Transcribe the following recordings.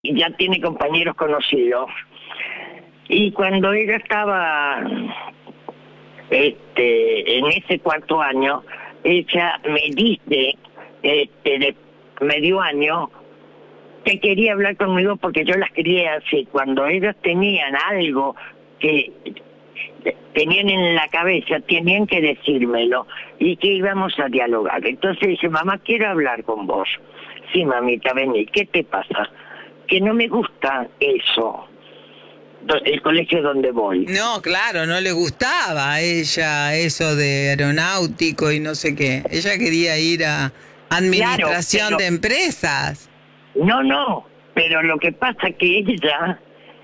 ya tiene compañeros conocidos. Y cuando ella estaba en ese cuarto año, ella me dice, de medio año, que quería hablar conmigo porque yo las quería así. Cuando ellos tenían algo que tenían en la cabeza, tenían que decírmelo y que íbamos a dialogar. Entonces dice, mamá, quiero hablar con vos. Sí, mamita, vení, ¿qué te pasa? Que no me gusta eso, el colegio donde voy. No, claro, no le gustaba a ella eso de aeronáutico y no sé qué. Ella quería ir a Claro, administración pero de empresas. no, pero lo que pasa es que ella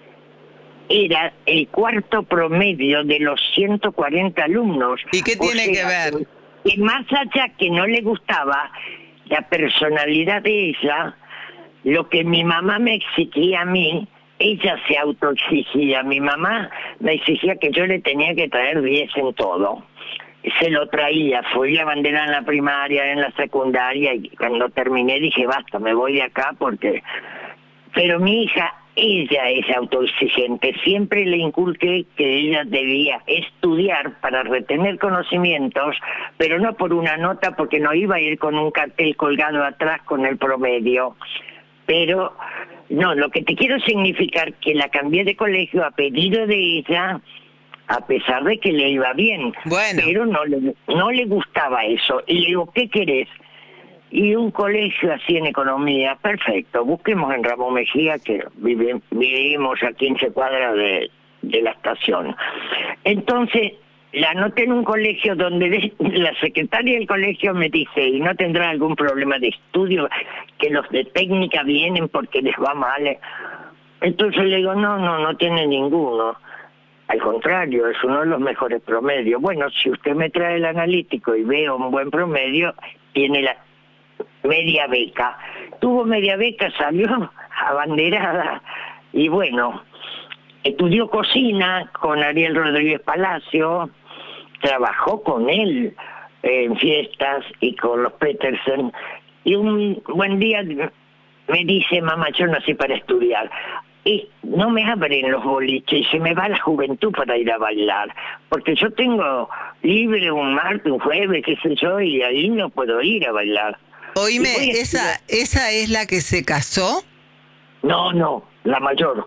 era el cuarto promedio de los 140 alumnos. ¿Y qué O tiene que sea, ver? que más allá que no le gustaba la personalidad de ella, lo que mi mamá me exigía a mí, ella se autoexigía. Mi mamá me exigía que yo le tenía que traer 10 en todo. Se lo traía, fui la bandera en la primaria, en la secundaria, y cuando terminé dije, basta, me voy de acá porque... Pero mi hija, ella es autoexigente, siempre le inculqué que ella debía estudiar para retener conocimientos, pero no por una nota, porque no iba a ir con un cartel colgado atrás con el promedio. Pero, no, lo que te quiero significar que la cambié de colegio a pedido de ella, a pesar de que le iba bien, Bueno, pero no le gustaba eso. Y le digo, ¿qué querés? Y un colegio así en economía, perfecto, busquemos en Ramón Mejía, que vivimos a 15 cuadras de la estación. Entonces, la anoté en un colegio donde la secretaria del colegio me dice, ¿y no tendrá algún problema de estudio? Que los de técnica vienen porque les va mal. Entonces le digo, no tiene ninguno. Al contrario, es uno de los mejores promedios. Bueno, si usted me trae el analítico y veo un buen promedio, tiene la media beca. Tuvo media beca, salió abanderada y bueno, estudió cocina con Ariel Rodríguez Palacio, trabajó con él en fiestas y con los Petersen, y un buen día me dice, mamá, yo nací para estudiar. Y no me abren los boliches, y se me va la juventud para ir a bailar, porque yo tengo libre un martes, un jueves, qué sé yo, y ahí no puedo ir a bailar. Y oíme, voy a estudiar. esa es la que se casó. No, la mayor.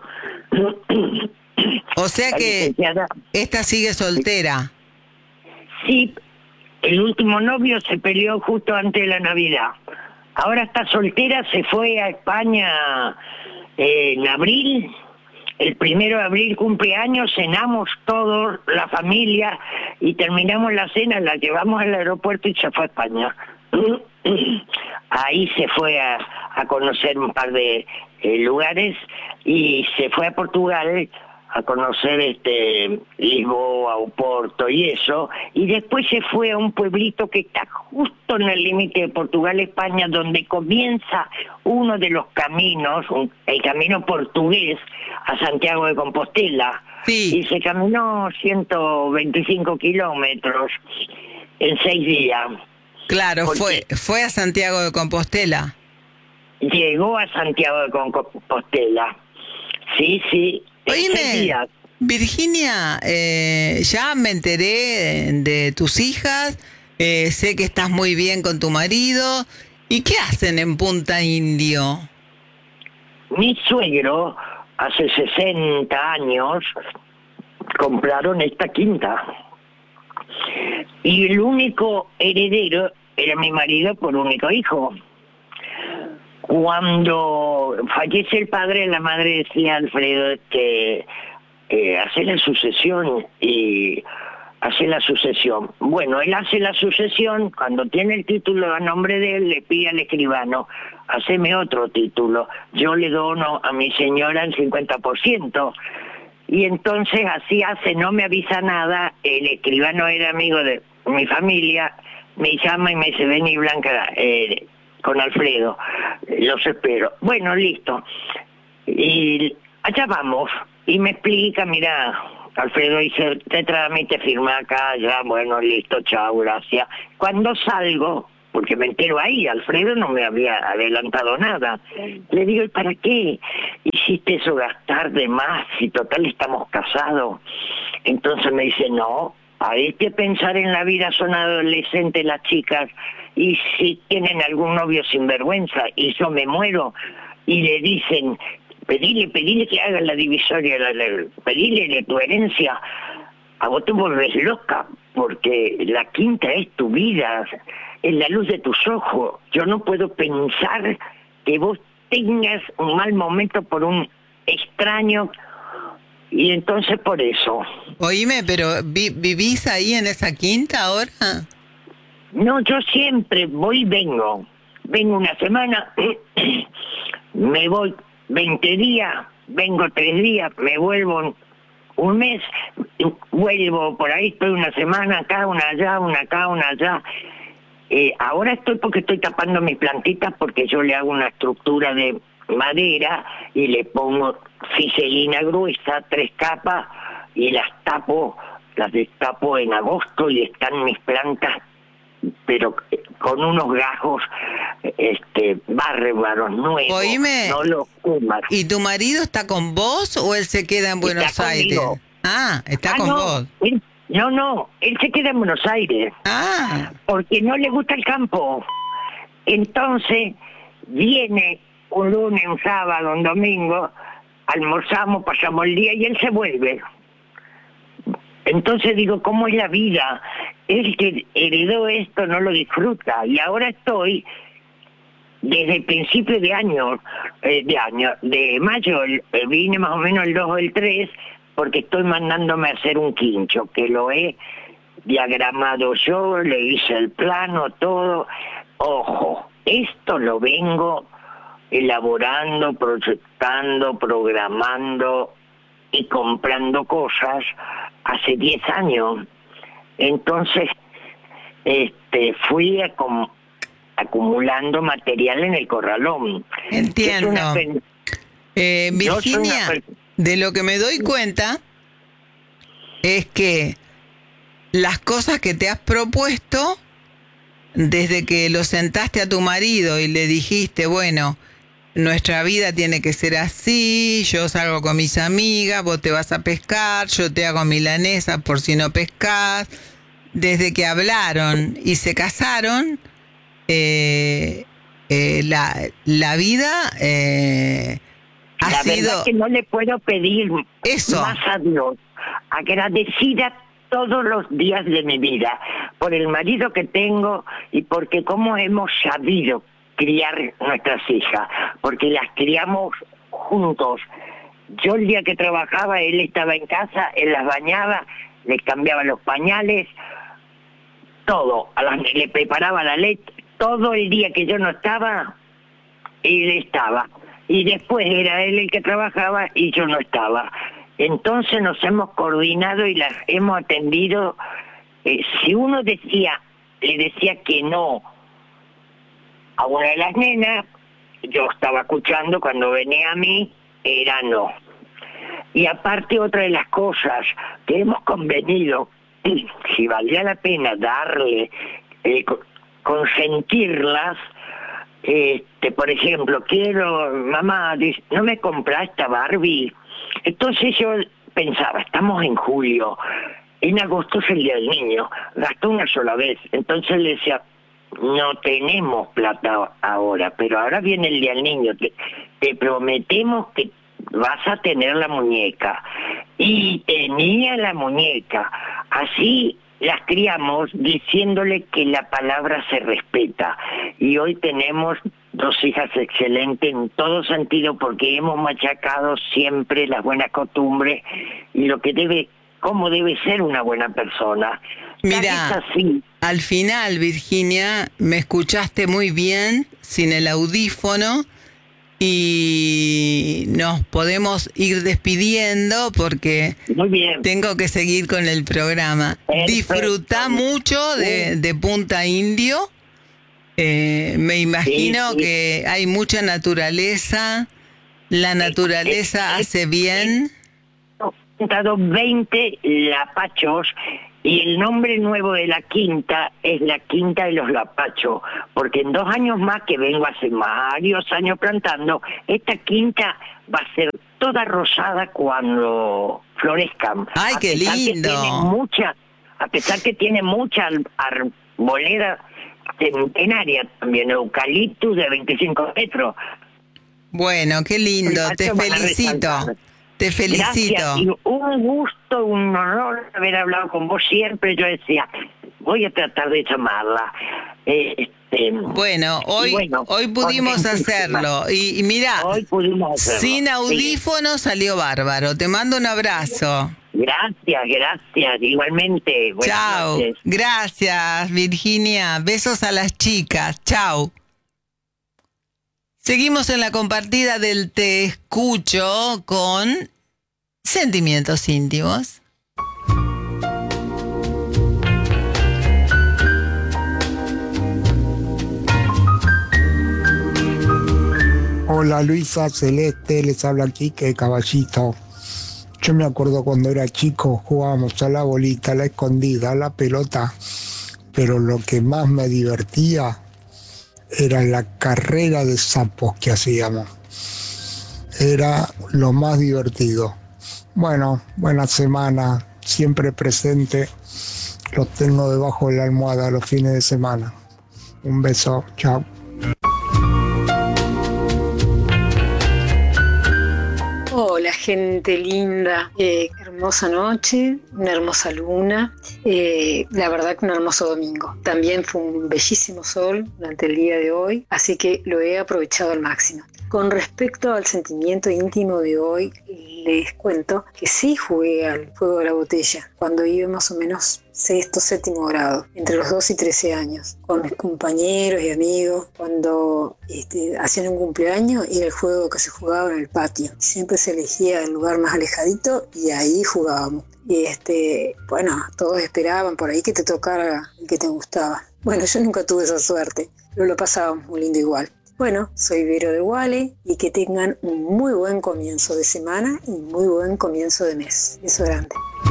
O sea La que licenciada. esta sigue soltera. Sí, el último novio se peleó justo antes de la Navidad. Ahora está soltera, se fue a España en abril. El 1 de abril cumpleaños, cenamos todos, la familia, y terminamos la cena, la llevamos al aeropuerto y se fue a España. Ahí se fue a conocer un par de lugares y se fue a Portugal a conocer Lisboa, Oporto y eso, y después se fue a un pueblito que está justo en el límite de Portugal-España, donde comienza uno de los caminos, el camino portugués a Santiago de Compostela, Sí, y se caminó 125 kilómetros en 6 días, claro, porque fue a Santiago de Compostela. llegó a Santiago de Compostela. Sí, en 6 Oíme, días. Virginia, ya me enteré de tus hijas, sé que estás muy bien con tu marido. ¿Y qué hacen en Punta Indio? Mi suegro, hace 60 años, compraron esta quinta. Y el único heredero era mi marido por único hijo. Cuando fallece el padre, la madre decía a Alfredo que hace la sucesión y hace la sucesión. Bueno, él hace la sucesión, cuando tiene el título a nombre de él, le pide al escribano, haceme otro título, yo le dono a mi señora el 50%. Y entonces así hace, no me avisa nada, el escribano era amigo de mi familia, me llama y me dice, vení Blanca, con Alfredo, los espero. Bueno, listo. Y allá vamos, y me explica, mira, Alfredo dice, te trámite, firma acá, ya, bueno, listo, chao, gracias. Cuando salgo, porque me entero ahí, Alfredo no me había adelantado nada. Le digo, ¿y para qué hiciste eso, gastar de más, si total estamos casados? Entonces me dice, no, hay que pensar en la vida, son adolescentes las chicas, y si tienen algún novio sinvergüenza, y yo me muero, y le dicen, pedile que haga la divisoria, pedile tu herencia, a vos te volvés loca, porque la quinta es tu vida, es la luz de tus ojos. Yo no puedo pensar que vos tengas un mal momento por un extraño, y entonces por eso. Oíme, pero ¿vivís ahí en esa quinta ahora? No, yo siempre voy y vengo. Vengo una semana, me voy 20 días, vengo 3 días, me vuelvo un mes, vuelvo por ahí, estoy una semana acá, una allá, una acá, una allá. Ahora estoy porque estoy tapando mis plantitas, porque yo le hago una estructura de madera y le pongo ciselina gruesa, 3 capas, y las destapo en agosto, y están mis plantas, pero con unos gajos bárbaros, nuevos. Oíme, no los fumas. ¿Y tu marido está con vos o él se queda en Buenos Aires? Ah, está con vos. Él se queda en Buenos Aires. Porque no le gusta el campo. Entonces viene un lunes, un sábado, un domingo, almorzamos, pasamos el día y él se vuelve. Entonces digo, ¿cómo es la vida? El que heredó esto no lo disfruta, y ahora estoy desde el principio de mayo, vine más o menos el 2 o el 3, porque estoy mandándome a hacer un quincho, que lo he diagramado yo, le hice el plano, todo. Ojo, esto lo vengo elaborando, proyectando, programando y comprando cosas hace 10 años. Entonces, fui acumulando material en el corralón. Entiendo. Virginia, de lo que me doy cuenta es que las cosas que te has propuesto, desde que lo sentaste a tu marido y le dijiste, bueno, nuestra vida tiene que ser así, yo salgo con mis amigas, vos te vas a pescar, yo te hago milanesa por si no pescás, desde que hablaron y se casaron, la vida ha sido... verdad que no le puedo pedir más a Dios, agradecida todos los días de mi vida por el marido que tengo y porque cómo hemos sabido criar nuestras hijas, porque las criamos juntos. Yo el día que trabajaba, él estaba en casa, él las bañaba, les cambiaba los pañales, todo, le preparaba la leche, todo el día que yo no estaba, él estaba. Y después era él el que trabajaba y yo no estaba. Entonces nos hemos coordinado y las hemos atendido. Si uno le decía que no a una de las nenas, yo estaba escuchando, cuando venía a mí, era no. Y aparte, otra de las cosas que hemos convenido, si valía la pena darle, consentirlas, por ejemplo, mamá, ¿no me compras esta Barbie? Entonces yo pensaba, estamos en julio, en agosto es el Día del Niño, gastó una sola vez, entonces le decía, no tenemos plata ahora, pero ahora viene el Día del Niño, te prometemos que vas a tener la muñeca. Y tenía la muñeca. Así las criamos diciéndole que la palabra se respeta. Y hoy tenemos 2 hijas excelentes en todo sentido, porque hemos machacado siempre las buenas costumbres y cómo debe ser una buena persona. Mira, al final, Virginia, me escuchaste muy bien, sin el audífono, y nos podemos ir despidiendo porque tengo que seguir con el programa. Disfrutá mucho de Punta Indio. Me imagino que hay mucha naturaleza. La naturaleza hace bien. He juntado 20 lapachos Y el nombre nuevo de la quinta es la Quinta de los Lapachos, porque en 2 años más, que vengo hace varios años plantando, esta quinta va a ser toda rosada cuando florezcan. ¡Ay, qué lindo! A pesar que tiene mucha arboleda centenaria también, eucaliptus de 25 metros. Bueno, qué lindo, te felicito. Te felicito. Gracias, y un gusto, un honor haber hablado con vos siempre. Yo decía, voy a tratar de llamarla. Bueno, hoy pudimos hacerlo. Y mira, hoy pudimos hacerlo. Sin audífonos salió bárbaro. Te mando un abrazo. Gracias, igualmente. Chao. Noches. Gracias, Virginia. Besos a las chicas. Chao. Seguimos en la compartida del Te Escucho con Sentimientos Íntimos. Hola Luisa, Celeste, les habla Quique Caballito. Yo me acuerdo cuando era chico jugábamos a la bolita, a la escondida, a la pelota, pero lo que más me divertía era la carrera de sapos que hacíamos. Era lo más divertido. Bueno, buena semana, siempre presente. Los tengo debajo de la almohada los fines de semana. Un beso, chao. Hola gente linda, hermosa noche, una hermosa luna, la verdad que un hermoso domingo. También fue un bellísimo sol durante el día de hoy, así que lo he aprovechado al máximo. Con respecto al sentimiento íntimo de hoy, les cuento que sí jugué al juego de la botella cuando iba más o menos sexto, séptimo grado, entre los 12 y 13 años, con mis compañeros y amigos. Cuando hacían un cumpleaños, era el juego que se jugaba en el patio. Siempre se elegía el lugar más alejadito y ahí jugábamos. Y bueno, todos esperaban por ahí que te tocara el que te gustaba. Bueno, yo nunca tuve esa suerte, pero lo pasábamos muy lindo igual. Bueno, soy Vero de Guale y que tengan un muy buen comienzo de semana y muy buen comienzo de mes. Beso grande.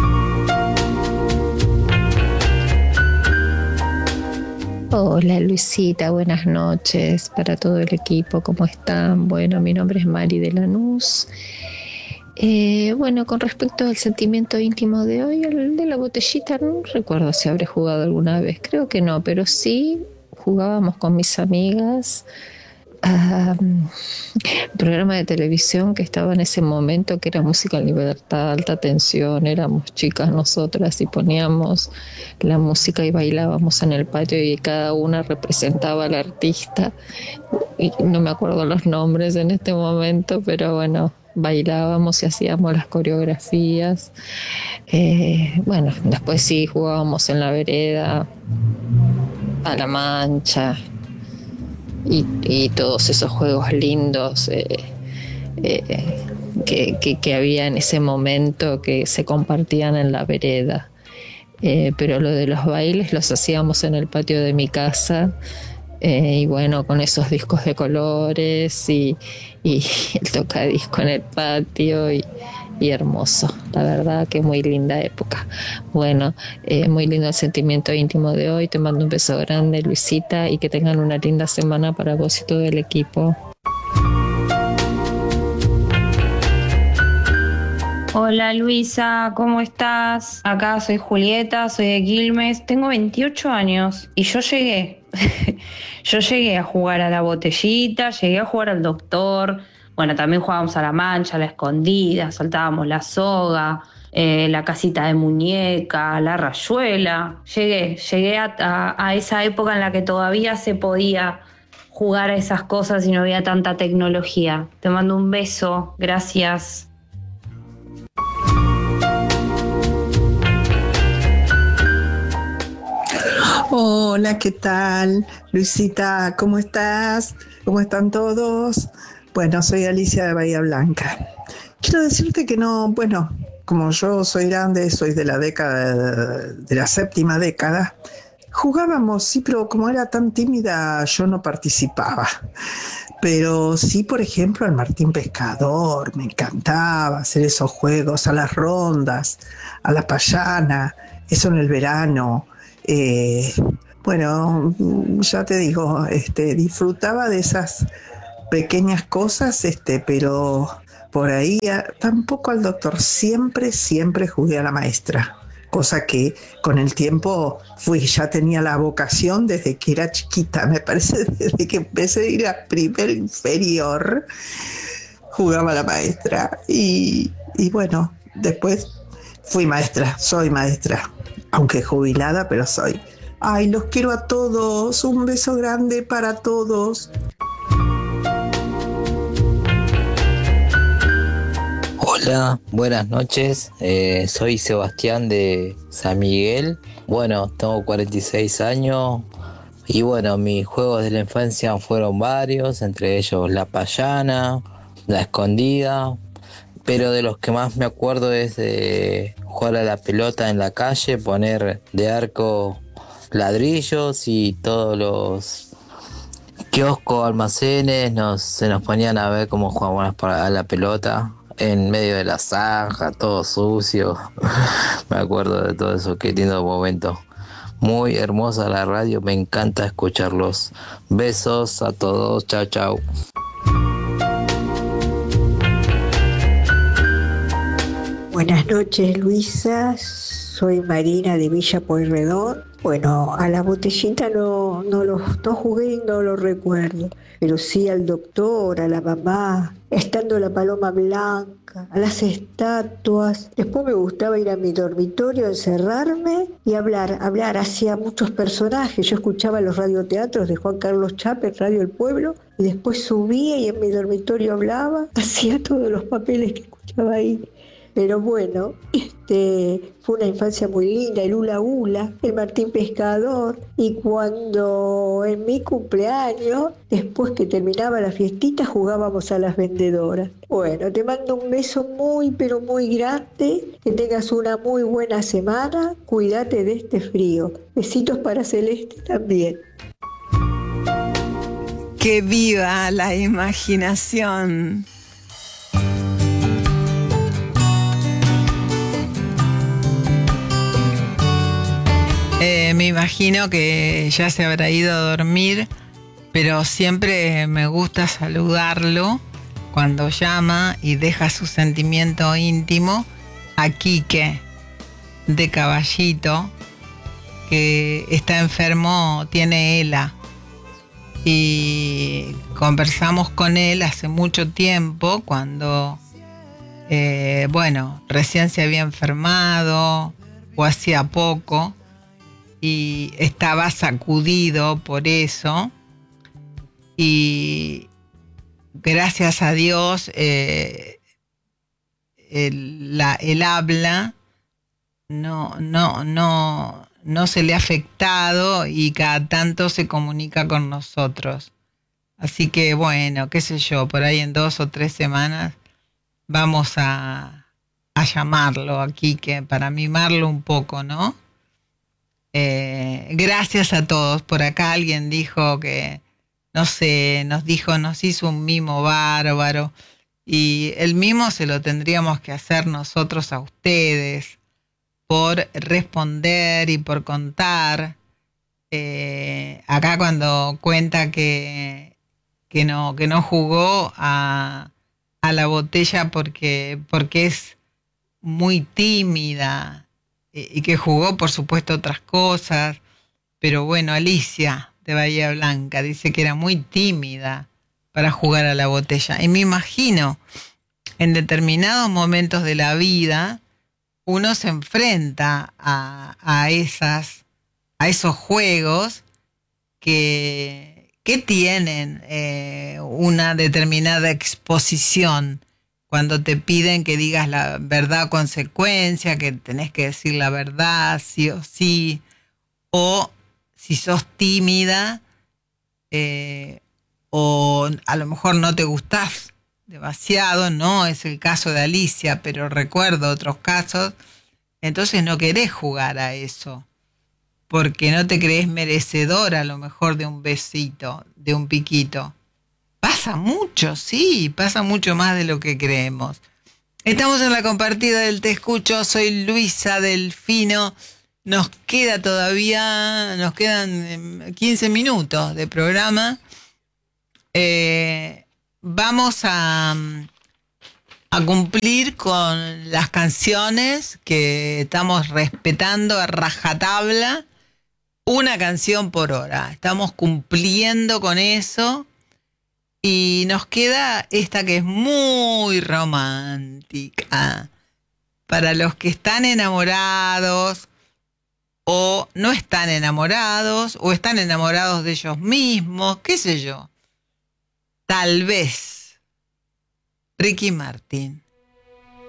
Hola Luisita, buenas noches para todo el equipo, ¿cómo están? Bueno, mi nombre es Mari de Lanús. Bueno, con respecto al sentimiento íntimo de hoy, el de la botellita, no recuerdo si habré jugado alguna vez, creo que no, pero sí jugábamos con mis amigas a un programa de televisión que estaba en ese momento, que era Música en Libertad, alta tensión. Éramos chicas nosotras y poníamos la música y bailábamos en el patio y cada una representaba al artista, y no me acuerdo los nombres en este momento, pero bueno, bailábamos y hacíamos las coreografías. Bueno, después sí jugábamos en la vereda a la mancha y todos esos juegos lindos que había en ese momento, que se compartían en la vereda. Pero lo de los bailes los hacíamos en el patio de mi casa, y bueno, con esos discos de colores y el tocadisco en el patio y hermoso, la verdad que muy linda época. Bueno, muy lindo el sentimiento íntimo de hoy. Te mando un beso grande, Luisita, y que tengan una linda semana para vos y todo el equipo. Hola Luisa, ¿cómo estás? Acá soy Julieta, soy de Quilmes, tengo 28 años y yo llegué. Yo llegué a jugar a la botellita, llegué a jugar al doctor. Bueno, también jugábamos a la mancha, a la escondida, saltábamos la soga, la casita de muñeca, la rayuela. Llegué a esa época en la que todavía se podía jugar a esas cosas y no había tanta tecnología. Te mando un beso, gracias. Hola, ¿qué tal? Luisita, ¿cómo estás? ¿Cómo están todos? Bueno, soy Alicia de Bahía Blanca. Quiero decirte que no, bueno, como yo soy grande, soy de la década, de la séptima década, jugábamos, sí, pero como era tan tímida, yo no participaba. Pero sí, por ejemplo, al Martín Pescador, me encantaba hacer esos juegos, a las rondas, a la payana. eso en el verano. Bueno, ya te digo, disfrutaba de esas pequeñas cosas, pero por ahí tampoco al doctor, siempre jugué a la maestra, cosa que con el tiempo ya tenía la vocación desde que era chiquita, me parece, desde que empecé a ir a primer inferior, jugaba a la maestra y bueno, después soy maestra, aunque jubilada, pero soy. Ay, los quiero a todos, un beso grande para todos. Hola, buenas noches. Soy Sebastián de San Miguel. Bueno, tengo 46 años y bueno, mis juegos de la infancia fueron varios, entre ellos la payana, la escondida, pero de los que más me acuerdo es de jugar a la pelota en la calle, poner de arco ladrillos y todos los kioscos, almacenes, se nos ponían a ver cómo jugábamos a la pelota en medio de la zanja, todo sucio. Me acuerdo de todo eso, qué lindo momento. Muy hermosa la radio, me encanta escucharlos. Besos a todos, chao, chao. Buenas noches, Luisa. Soy Marina de Villa Pueyrredón. Bueno, a la botellita no jugué y no lo recuerdo, pero sí al doctor, a la mamá, estando la paloma blanca, a las estatuas. Después me gustaba ir a mi dormitorio, encerrarme y hablar. Hacía muchos personajes. Yo escuchaba los radioteatros de Juan Carlos Chapek, Radio El Pueblo, y después subía y en mi dormitorio hablaba, hacía todos los papeles que escuchaba ahí. Pero bueno, fue una infancia muy linda, el hula hula, el Martín Pescador, y cuando en mi cumpleaños, después que terminaba la fiestita, jugábamos a las vendedoras. Bueno, te mando un beso muy, pero muy grande, que tengas una muy buena semana, cuídate de este frío. Besitos para Celeste también. ¡Que viva la imaginación! Me imagino que ya se habrá ido a dormir, pero siempre me gusta saludarlo cuando llama y deja su sentimiento íntimo a Quique de Caballito, que está enfermo, tiene ELA. Y conversamos con él hace mucho tiempo, cuando, recién se había enfermado o hacía poco. Y estaba sacudido por eso, y gracias a Dios el habla no se le ha afectado y cada tanto se comunica con nosotros. Así que bueno, qué sé yo, por ahí en 2 o 3 semanas vamos a llamarlo aquí, que para mimarlo un poco, ¿no? Gracias a todos. Por acá alguien dijo que, no sé, nos hizo un mimo bárbaro, y el mimo se lo tendríamos que hacer nosotros a ustedes por responder y por contar. Acá cuando cuenta que no jugó a la botella porque es muy tímida, y que jugó, por supuesto, otras cosas, pero bueno, Alicia de Bahía Blanca dice que era muy tímida para jugar a la botella. Y me imagino, en determinados momentos de la vida, uno se enfrenta a esos juegos que tienen una determinada exposición. Cuando te piden que digas la verdad o consecuencia, que tenés que decir la verdad sí o sí, o si sos tímida, o a lo mejor no te gustás demasiado, no es el caso de Alicia, pero recuerdo otros casos, entonces no querés jugar a eso, porque no te crees merecedora a lo mejor de un besito, de un piquito. Pasa mucho, sí, pasa mucho más de lo que creemos. Estamos en la compartida del Te Escucho, soy Luisa Delfino nos quedan 15 minutos de programa. Vamos a cumplir con las canciones que estamos respetando a rajatabla, una canción por hora. Estamos cumpliendo con eso y nos queda esta que es muy romántica. Para los que están enamorados o no están enamorados o están enamorados de ellos mismos, qué sé yo. Tal vez. Ricky Martin.